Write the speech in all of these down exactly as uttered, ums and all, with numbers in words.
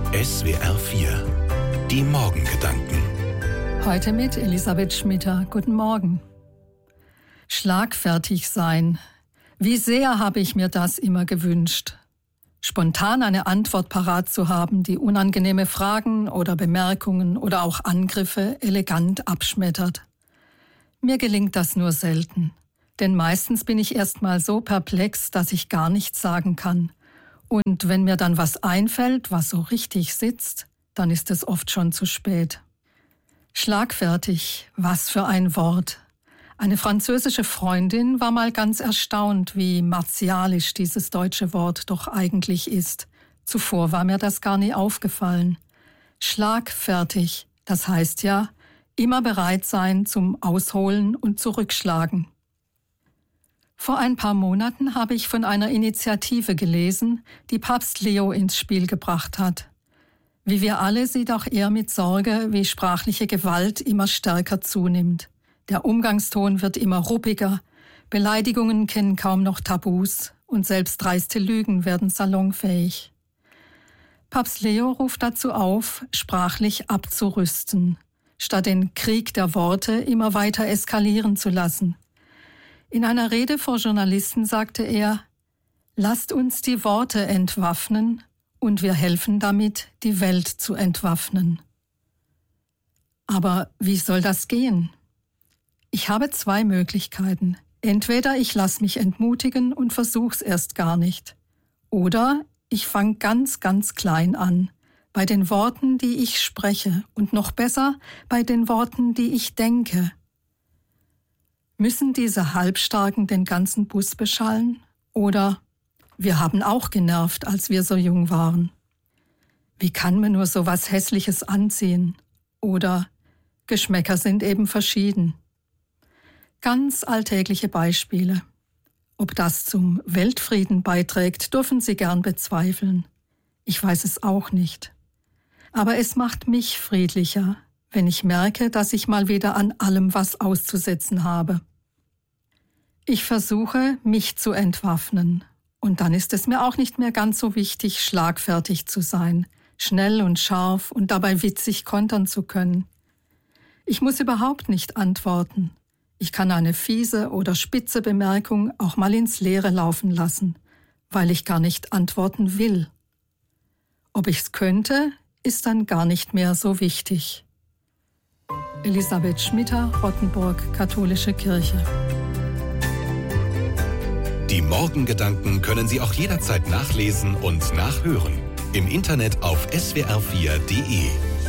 S W R vier. Die Morgengedanken. Heute mit Elisabeth Schmitter. Guten Morgen. Schlagfertig sein. Wie sehr habe ich mir das immer gewünscht. Spontan eine Antwort parat zu haben, die unangenehme Fragen oder Bemerkungen oder auch Angriffe elegant abschmettert. Mir gelingt das nur selten, denn meistens bin ich erst mal so perplex, dass ich gar nichts sagen kann. Und wenn mir dann was einfällt, was so richtig sitzt, dann ist es oft schon zu spät. Schlagfertig, was für ein Wort. Eine französische Freundin war mal ganz erstaunt, wie martialisch dieses deutsche Wort doch eigentlich ist. Zuvor war mir das gar nie aufgefallen. Schlagfertig, das heißt ja, immer bereit sein zum Ausholen und Zurückschlagen. Vor ein paar Monaten habe ich von einer Initiative gelesen, die Papst Leo ins Spiel gebracht hat. Wie wir alle sieht auch er mit Sorge, wie sprachliche Gewalt immer stärker zunimmt. Der Umgangston wird immer ruppiger, Beleidigungen kennen kaum noch Tabus und selbst dreiste Lügen werden salonfähig. Papst Leo ruft dazu auf, sprachlich abzurüsten, statt den Krieg der Worte immer weiter eskalieren zu lassen. In einer Rede vor Journalisten sagte er: Lasst uns die Worte entwaffnen und wir helfen damit, die Welt zu entwaffnen. Aber wie soll das gehen? Ich habe zwei Möglichkeiten. Entweder ich lasse mich entmutigen und versuch's erst gar nicht. Oder ich fange ganz, ganz klein an, bei den Worten, die ich spreche und noch besser bei den Worten, die ich denke. Müssen diese Halbstarken den ganzen Bus beschallen? Oder wir haben auch genervt, als wir so jung waren. Wie kann man nur so was Hässliches anziehen? Oder Geschmäcker sind eben verschieden. Ganz alltägliche Beispiele. Ob das zum Weltfrieden beiträgt, dürfen Sie gern bezweifeln. Ich weiß es auch nicht. Aber es macht mich friedlicher, wenn ich merke, dass ich mal wieder an allem was auszusetzen habe. Ich versuche, mich zu entwaffnen. Und dann ist es mir auch nicht mehr ganz so wichtig, schlagfertig zu sein, schnell und scharf und dabei witzig kontern zu können. Ich muss überhaupt nicht antworten. Ich kann eine fiese oder spitze Bemerkung auch mal ins Leere laufen lassen, weil ich gar nicht antworten will. Ob ich's könnte, ist dann gar nicht mehr so wichtig. Elisabeth Schmitter, Rottenburg, Katholische Kirche. Die Morgengedanken können Sie auch jederzeit nachlesen und nachhören. Im Internet auf S W R vier Punkt de.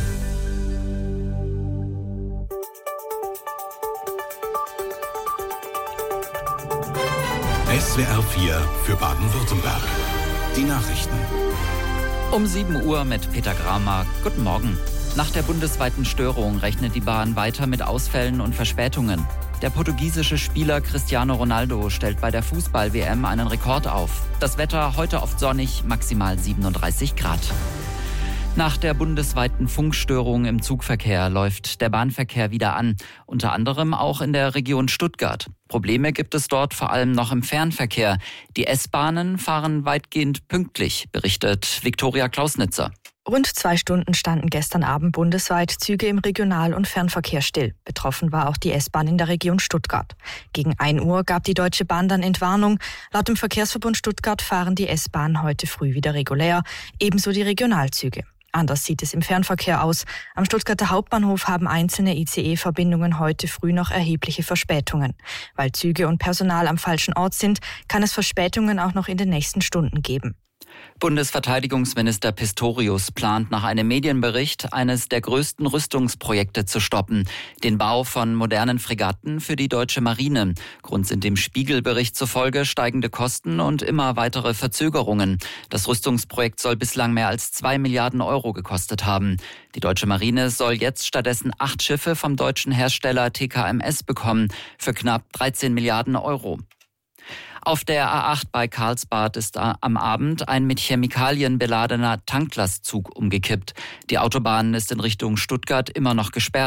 S W R vier für Baden-Württemberg. Die Nachrichten. Um sieben Uhr mit Peter Gramer. Guten Morgen. Nach der bundesweiten Störung rechnet die Bahn weiter mit Ausfällen und Verspätungen. Der portugiesische Spieler Cristiano Ronaldo stellt bei der Fußball-W M einen Rekord auf. Das Wetter heute oft sonnig, maximal siebenunddreißig Grad. Nach der bundesweiten Funkstörung im Zugverkehr läuft der Bahnverkehr wieder an, unter anderem auch in der Region Stuttgart. Probleme gibt es dort vor allem noch im Fernverkehr. Die S-Bahnen fahren weitgehend pünktlich, berichtet Viktoria Klausnitzer. Rund zwei Stunden standen gestern Abend bundesweit Züge im Regional- und Fernverkehr still. Betroffen war auch die S-Bahn in der Region Stuttgart. Gegen ein Uhr gab die Deutsche Bahn dann Entwarnung. Laut dem Verkehrsverbund Stuttgart fahren die S-Bahnen heute früh wieder regulär, ebenso die Regionalzüge. Anders sieht es im Fernverkehr aus. Am Stuttgarter Hauptbahnhof haben einzelne I C E-Verbindungen heute früh noch erhebliche Verspätungen. Weil Züge und Personal am falschen Ort sind, kann es Verspätungen auch noch in den nächsten Stunden geben. Bundesverteidigungsminister Pistorius plant nach einem Medienbericht, eines der größten Rüstungsprojekte zu stoppen, den Bau von modernen Fregatten für die deutsche Marine. Grund sind dem Spiegelbericht zufolge steigende Kosten und immer weitere Verzögerungen. Das Rüstungsprojekt soll bislang mehr als zwei Milliarden Euro gekostet haben. Die deutsche Marine soll jetzt stattdessen acht Schiffe vom deutschen Hersteller T K M S bekommen, für knapp dreizehn Milliarden Euro. Auf der A acht bei Karlsbad ist am Abend ein mit Chemikalien beladener Tanklastzug umgekippt. Die Autobahn ist in Richtung Stuttgart immer noch gesperrt.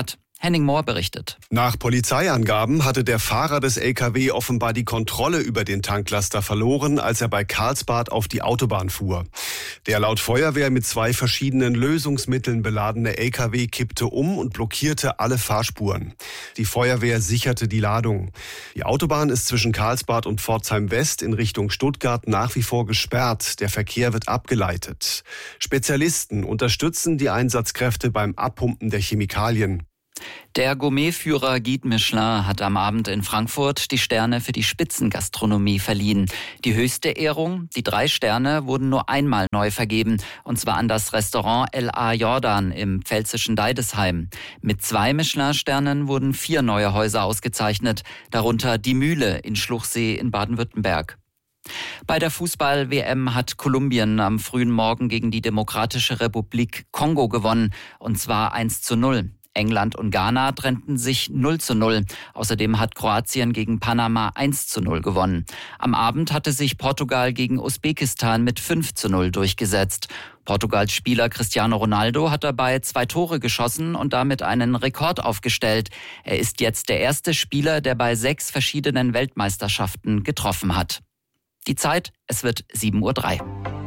Henning Mohr berichtet. Nach Polizeiangaben hatte der Fahrer des L K W offenbar die Kontrolle über den Tanklaster verloren, als er bei Karlsbad auf die Autobahn fuhr. Der laut Feuerwehr mit zwei verschiedenen Lösungsmitteln beladene L K W kippte um und blockierte alle Fahrspuren. Die Feuerwehr sicherte die Ladung. Die Autobahn ist zwischen Karlsbad und Pforzheim West in Richtung Stuttgart nach wie vor gesperrt. Der Verkehr wird abgeleitet. Spezialisten unterstützen die Einsatzkräfte beim Abpumpen der Chemikalien. Der Gourmetführer Guide Michelin hat am Abend in Frankfurt die Sterne für die Spitzengastronomie verliehen. Die höchste Ehrung, die drei Sterne, wurden nur einmal neu vergeben, und zwar an das Restaurant El A Jordan im pfälzischen Deidesheim. Mit zwei Michelin-Sternen wurden vier neue Häuser ausgezeichnet, darunter die Mühle in Schluchsee in Baden-Württemberg. Bei der Fußball-W M hat Kolumbien am frühen Morgen gegen die Demokratische Republik Kongo gewonnen, und zwar eins zu null. England und Ghana trennten sich null zu null. Außerdem hat Kroatien gegen Panama eins zu null gewonnen. Am Abend hatte sich Portugal gegen Usbekistan mit fünf zu null durchgesetzt. Portugals Spieler Cristiano Ronaldo hat dabei zwei Tore geschossen und damit einen Rekord aufgestellt. Er ist jetzt der erste Spieler, der bei sechs verschiedenen Weltmeisterschaften getroffen hat. Die Zeit, es wird sieben Uhr drei.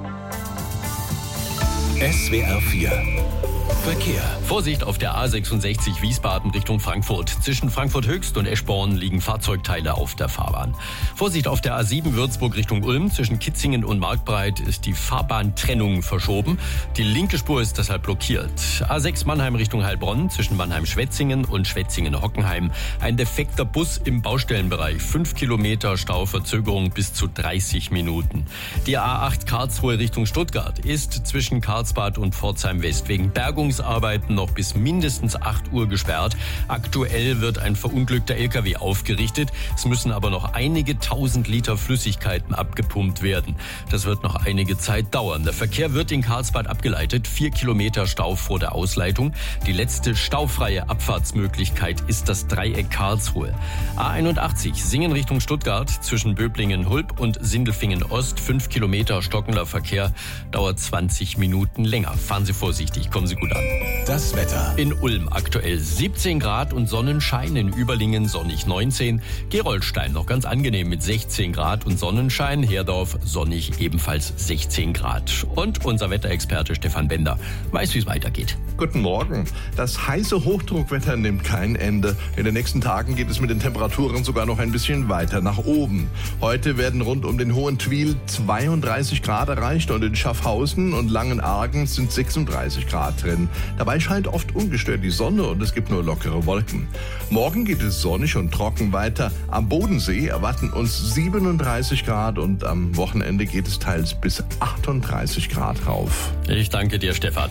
S W R vier Verkehr. Vorsicht auf der A sechsundsechzig Wiesbaden Richtung Frankfurt. Zwischen Frankfurt Höchst und Eschborn liegen Fahrzeugteile auf der Fahrbahn. Vorsicht auf der A sieben Würzburg Richtung Ulm. Zwischen Kitzingen und Marktbreit ist die Fahrbahntrennung verschoben. Die linke Spur ist deshalb blockiert. A sechs Mannheim Richtung Heilbronn. Zwischen Mannheim-Schwetzingen und Schwetzingen-Hockenheim. Ein defekter Bus im Baustellenbereich. Fünf Kilometer Stauverzögerung bis zu dreißig Minuten. Die A acht Karlsruhe Richtung Stuttgart ist zwischen Karlsbad und Pforzheim West wegen Bergungs Arbeiten noch bis mindestens acht Uhr gesperrt. Aktuell wird ein verunglückter L K W aufgerichtet. Es müssen aber noch einige tausend Liter Flüssigkeiten abgepumpt werden. Das wird noch einige Zeit dauern. Der Verkehr wird in Karlsbad abgeleitet. Vier Kilometer Stau vor der Ausleitung. Die letzte staufreie Abfahrtsmöglichkeit ist das Dreieck Karlsruhe. A einundachtzig Singen Richtung Stuttgart zwischen Böblingen-Hulb und Sindelfingen-Ost. Fünf Kilometer stockender Verkehr dauert zwanzig Minuten länger. Fahren Sie vorsichtig, kommen Sie gut an. Das Wetter. In Ulm aktuell siebzehn Grad und Sonnenschein, in Überlingen sonnig neunzehn, Gerolstein noch ganz angenehm mit sechzehn Grad und Sonnenschein, Herdorf sonnig ebenfalls sechzehn Grad. Und unser Wetterexperte Stefan Bender weiß, wie es weitergeht. Guten Morgen. Das heiße Hochdruckwetter nimmt kein Ende. In den nächsten Tagen geht es mit den Temperaturen sogar noch ein bisschen weiter nach oben. Heute werden rund um den Hohentwiel zweiunddreißig Grad erreicht und in Schaffhausen und Langenargen sind sechsunddreißig Grad drin. Dabei scheint oft ungestört die Sonne und es gibt nur lockere Wolken. Morgen geht es sonnig und trocken weiter. Am Bodensee erwarten uns siebenunddreißig Grad und am Wochenende geht es teils bis achtunddreißig Grad rauf. Ich danke dir, Stefan.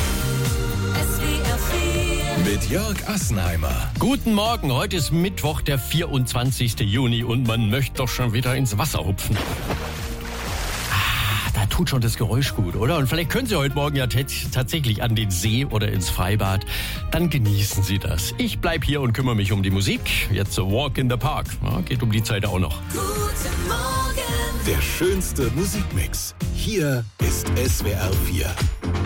Mit Jörg Assenheimer. Guten Morgen, heute ist Mittwoch, der vierundzwanzigsten Juni und man möchte doch schon wieder ins Wasser hupfen. Da tut schon das Geräusch gut, oder? Und vielleicht können Sie heute Morgen ja t- tatsächlich an den See oder ins Freibad. Dann genießen Sie das. Ich bleib hier und kümmere mich um die Musik. Jetzt so Walk in the Park. Ja, geht um die Zeit auch noch. Guten Morgen. Der schönste Musikmix. Hier ist S W R vier.